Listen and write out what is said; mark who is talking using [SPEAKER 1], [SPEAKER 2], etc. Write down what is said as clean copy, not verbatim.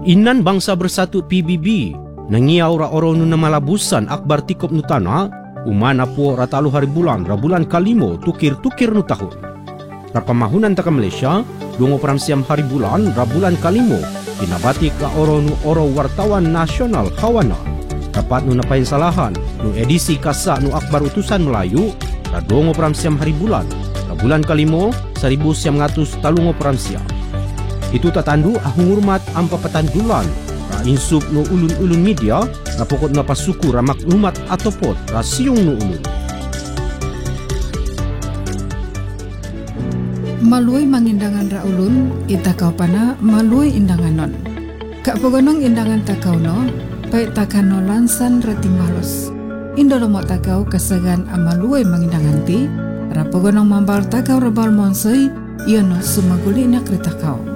[SPEAKER 1] Inan Bangsa Bersatu PBB nangiaw ra oro nu namalabusan akbar tikop nu tanah umana po ratalu hari bulan kalimo tukir nu tahun. Rapamahunan taka Malaysia 24 hari bulan bulan kalimo kinabati ka oro wartawan nasional kawana. Dapat nu napain salahan nu edisi kasa nu akbar utusan Melayu ra 24 hari bulan kalimo 1930 Itu tatandu ahung hormat ampa petandulan ra insub nu ulun-ulun media ra pokok na pasuku ra maklumat atau pot ra siung nu ulun.
[SPEAKER 2] Malui mangindangan ra ulun itakau pana malui indanganon. Kak pogonong indangan takau no baik takano lansan rati malus. Indolomo takau kasagan amalui mangindangan ti ra pogonong mambar takau rabal monsei iono sumaguli na kritakau.